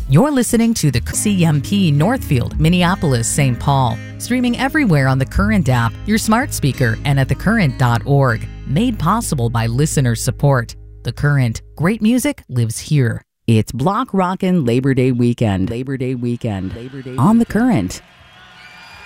You're listening to the CMP Northfield, Minneapolis, St. Paul. Streaming everywhere on the Current app, your smart speaker, and at thecurrent.org. Made possible by listener support. The Current. Great music lives here. It's Block Rockin' Labor Day weekend. On the Current.